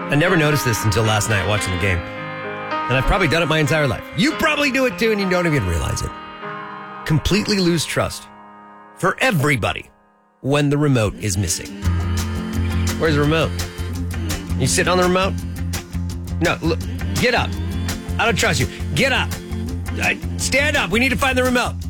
I never noticed this until last night watching the game. And I've probably done it my entire life. You probably do it too, and you don't even realize it. Completely lose trust for everybody when the remote is missing. Where's the remote? You sitting on the remote? No, look, get up. I don't trust you. Get up. Stand up. We need to find the remote.